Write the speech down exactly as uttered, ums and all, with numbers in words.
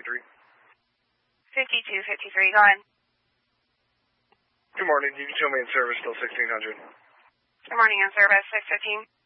fifty-three. fifty-two fifty-three, go ahead. Good morning. You can show me in service till sixteen hundred. Good morning, in service, six fifteen.